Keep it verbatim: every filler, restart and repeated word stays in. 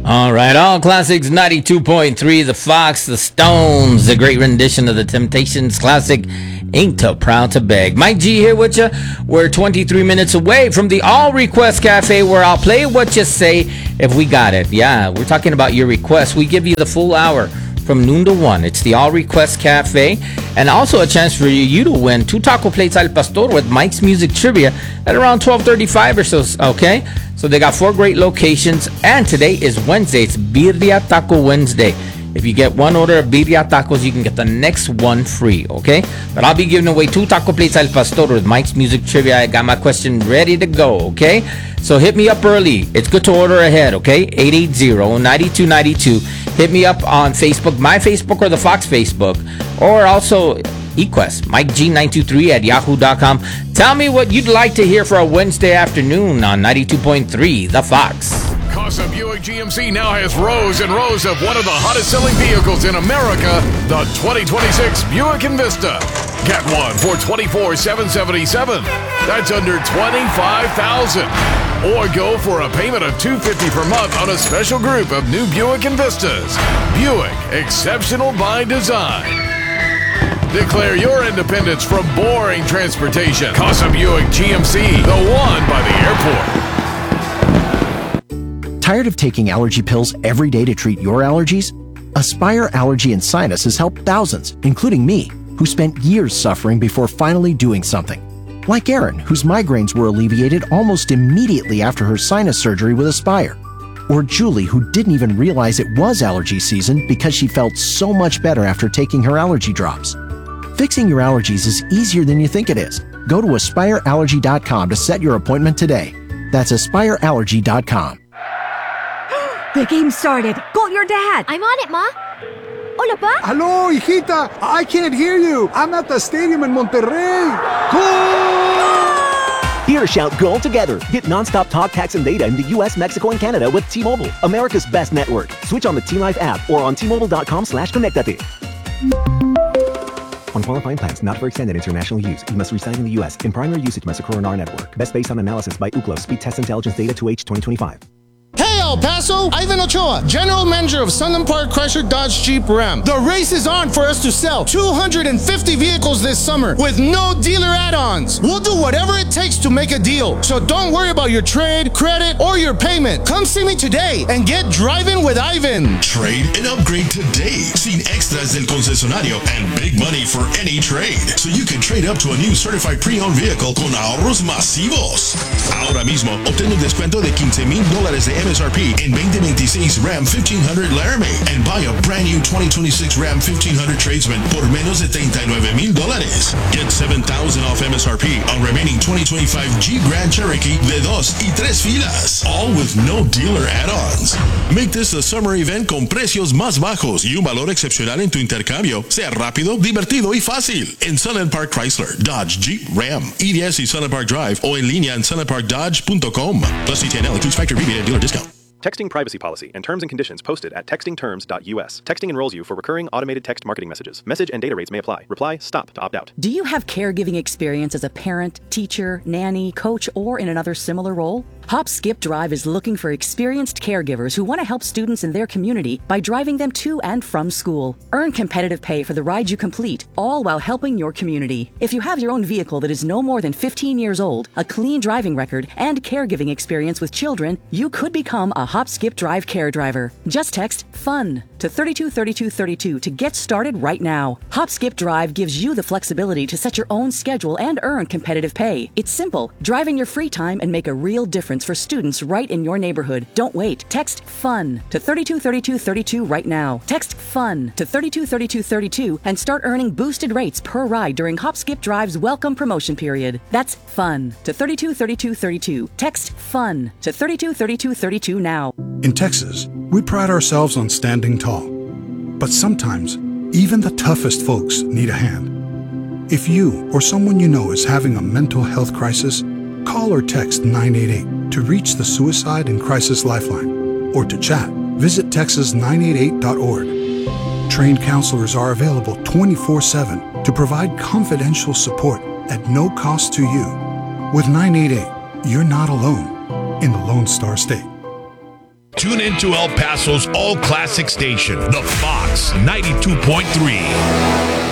All right, all classics, ninety-two point three, The Fox, The Stones, a great rendition of the Temptations classic, Ain't Too Proud to Beg. Mike G here with you. We're twenty-three minutes away from the All Request Cafe, where I'll play what you say if we got it. Yeah, we're talking about your requests. We give you the full hour from noon to one. It's the All Request Cafe, and also a chance for you to win two taco plates al pastor with Mike's Music Trivia at around twelve thirty-five or so, okay? So they got four great locations, and today is Wednesday. It's Birria Taco Wednesday. If you get one order of birria tacos, you can get the next one free, okay? But I'll be giving away two taco plates al pastor with Mike's Music Trivia. I got my question ready to go, okay? So hit me up early. It's good to order ahead, okay? eight eight zero, nine two nine two. Hit me up on Facebook, my Facebook or the Fox Facebook, or also eQuest, Mike G nine two three at yahoo dot com. Tell me what you'd like to hear for a Wednesday afternoon on ninety-two point three, The Fox. Casa Buick G M C now has rows and rows of one of the hottest selling vehicles in America, the twenty twenty-six Buick Envista. Get one for twenty-four thousand seven hundred seventy-seven dollars. That's under twenty-five thousand dollars. Or go for a payment of two hundred fifty dollars per month on a special group of new Buick Envistas. Buick, exceptional by design. Declare your independence from boring transportation. Casa Buick G M C, the one by the airport. Tired of taking allergy pills every day to treat your allergies? Aspire Allergy and Sinus has helped thousands, including me, who spent years suffering before finally doing something. Like Erin, whose migraines were alleviated almost immediately after her sinus surgery with Aspire. Or Julie, who didn't even realize it was allergy season because she felt so much better after taking her allergy drops. Fixing your allergies is easier than you think it is. Go to aspire allergy dot com to set your appointment today. That's aspire allergy dot com. The game started. Call your dad. I'm on it, Ma. Hola, Pa. Hello, hijita. I can't hear you. I'm at the stadium in Monterrey. Goal! Hear shout goal together. Get nonstop talk, text, and data in the U S, Mexico, and Canada with T-Mobile, America's best network. Switch on the T-Life app or on T Mobile dot com slash connectate. On qualifying plans, not for extended international use. You must reside in the U S. In primary usage must occur on our network. Best based on analysis by Ookla. Speed test intelligence data to H twenty twenty-five. Hey El Paso, Ivan Ochoa, General Manager of Sunland Park Chrysler Dodge Jeep Ram. The race is on for us to sell two hundred fifty vehicles this summer with no dealer add-ons. We'll do whatever it takes to make a deal. So don't worry about your trade, credit, or your payment. Come see me today and get driving with Ivan. Trade and upgrade today. Sin extras del concesionario and big money for any trade. So you can trade up to a new certified pre-owned vehicle con ahorros masivos. Ahora mismo, obtén un descuento de quince mil dólares de M S R P in twenty twenty-six Ram fifteen hundred Laramie and buy a brand new twenty twenty-six Ram fifteen hundred Tradesman por menos de treinta y nueve mil dólares. Get seven thousand off M S R P on remaining twenty twenty-five Jeep Grand Cherokee de dos y tres filas, all with no dealer add-ons. Make this a summer event con precios más bajos y un valor excepcional en tu intercambio. Sea rápido, divertido y fácil. En Sunland Park Chrysler, Dodge, Jeep, Ram, E D S y Sunland Park Drive o en línea en sunland park dodge dot com. Plus C T N L includes factory rebate and dealer discount. Texting privacy policy and terms and conditions posted at texting terms dot U S. Texting enrolls you for recurring automated text marketing messages. Message and data rates may apply. Reply STOP to opt out. Do you have caregiving experience as a parent, teacher, nanny, coach, or in another similar role? Hop Skip Drive is looking for experienced caregivers who want to help students in their community by driving them to and from school. Earn competitive pay for the ride you complete, all while helping your community. If you have your own vehicle that is no more than fifteen years old, a clean driving record, and caregiving experience with children, you could become a Hop Skip Drive care driver. Just text FUN to thirty-two thirty-two thirty-two to get started right now. Hop Skip Drive gives you the flexibility to set your own schedule and earn competitive pay. It's simple. Drive in your free time and make a real difference for students right in your neighborhood. Don't wait. Text FUN to thirty-two thirty-two thirty-two right now. Text FUN to thirty-two thirty-two thirty-two and start earning boosted rates per ride during Hop Skip Drive's welcome promotion period. That's FUN to thirty-two thirty-two thirty-two. Text FUN to thirty-two thirty-two thirty-two now. In Texas, we pride ourselves on standing tall. But sometimes, even the toughest folks need a hand. If you or someone you know is having a mental health crisis, call or text nine eight eight to reach the Suicide and Crisis Lifeline. Or to chat, visit texas nine eight eight dot org. Trained counselors are available twenty-four seven to provide confidential support at no cost to you. With nine eight eight, you're not alone in the Lone Star State. Tune in to El Paso's all-classic station, The Fox ninety-two point three.